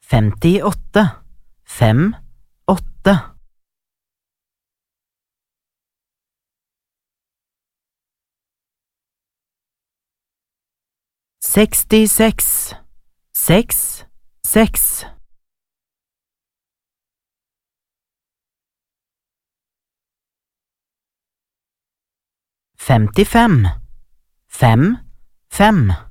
58, 5, 8. 66, 6, 6. 55, 5, 5.